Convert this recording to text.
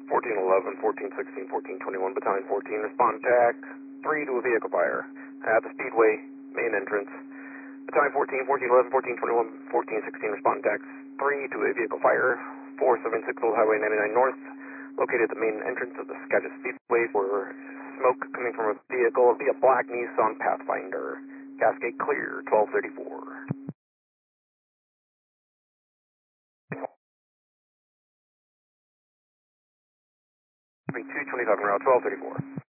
1411, 1416, 1421, Battalion 14, respond TAC 3 to a vehicle fire at the Speedway main entrance. Battalion 14, 1411, 1421, 1416, respond TAC 3 to a vehicle fire, 476 Old Highway 99 North, located at the main entrance of the Skagit Speedway for smoke coming from a vehicle via black Nissan Pathfinder. Cascade clear, 1234. 225 route, 1234.